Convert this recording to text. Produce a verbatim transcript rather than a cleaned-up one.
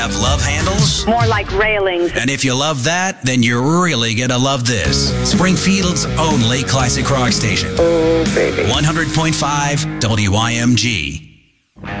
Have love handles? More like railings. And if you love that, then you're really gonna love this. Springfield's only classic rock station. Oh, baby. one hundred point five W I M G.